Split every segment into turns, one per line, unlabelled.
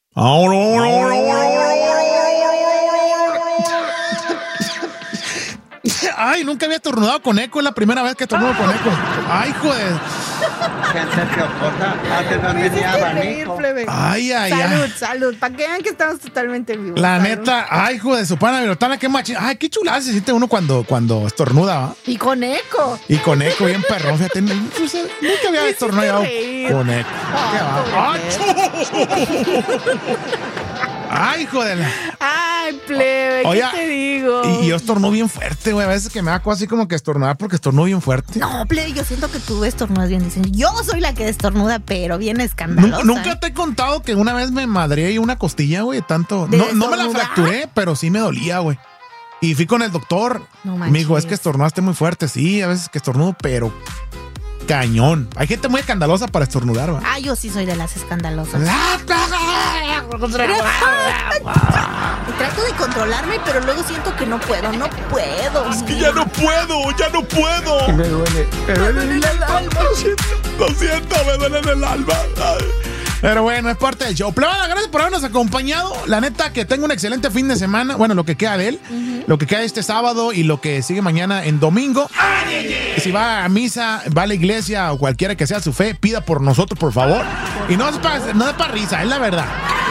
Ay, nunca había estornudado con eco. Es la primera vez que estornudo con eco. Ay, joder. Ay.
Salud. Para que vean que estamos totalmente en vivo.
La
salud.
neta, ay, joder, su pana virotana, qué machín. Ay, qué chulada se siente uno cuando estornuda, ¿va?
Y con eco.
Y con eco, bien perrón. Fíjate, nunca había estornudado con eco. Ay, joder.
Ay, plebe,
Oye,
¿qué te digo?
Y yo estornudo bien fuerte, güey. A veces que me da cosa así como que estornudar porque estornudo bien fuerte.
No, plebe, yo siento que tú estornudas bien. Dicen, yo soy la que estornuda, pero bien escandalosa.
Nunca te he contado que una vez me madreé una costilla, güey, tanto. No me la fracturé, pero sí me dolía, güey. Y fui con el doctor.
No
me dijo, es que estornudaste muy fuerte. Sí, a veces que estornudo, pero cañón. Hay gente muy escandalosa para estornudar, ¿va?
Ah, yo sí soy de las escandalosas. Trato de controlarme, pero luego siento que no puedo.
Es que ya no puedo.
Me duele
el alma.
Lo siento, me duele en el alma. Pero bueno, es parte del show. Plebada, gracias por habernos acompañado. La neta, que tenga un excelente fin de semana. Bueno, lo que queda de él. Lo que queda este sábado y lo que sigue mañana en domingo. Si va a misa, va a la iglesia o cualquiera que sea su fe, pida por nosotros, por favor. Y no es para risa, es la verdad.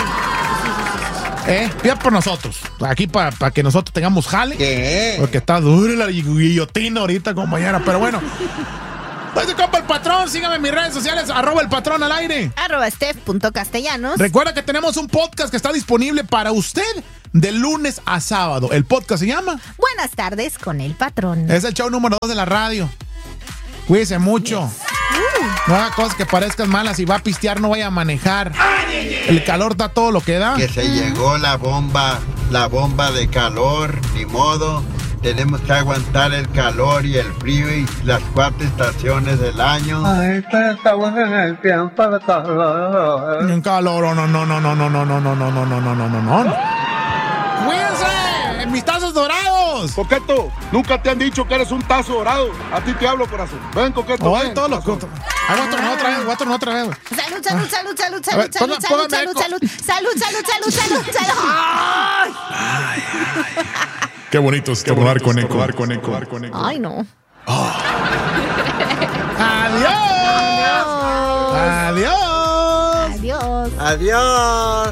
Pida por nosotros. Aquí para que nosotros tengamos jale.
¿Qué?
Porque está dura la guillotina ahorita, compañera. Pero bueno. Soy su compa el patrón, sígame en mis redes sociales, @elpatrón al aire.
@steph.castellanos.
Recuerda que tenemos un podcast que está disponible para usted de lunes a sábado. El podcast se llama
Buenas tardes con el patrón.
Es el show número 2 de la radio. Cuídese mucho. No haga cosas que parezcan malas. Si va a pistear, no vaya a manejar. El calor da todo lo que da.
Que se llegó la bomba de calor, ni modo. Tenemos que aguantar el calor y el frío y las 4 estaciones del año.
Ay, pero estamos en el tiempo de calor.
En calor, no. ¡Cuídense! ¡En mis tazos dorados!
Coqueto, nunca te han dicho que eres un tazo dorado. A ti te hablo, corazón. Ven, Coqueto.
Oye,
ven,
todos los
corazón.
voy a tornar otra vez, güey.
Salud.
Ay. Qué bonito es tornar con eco.
Ay, no.
Adiós.
Adiós.
Adiós.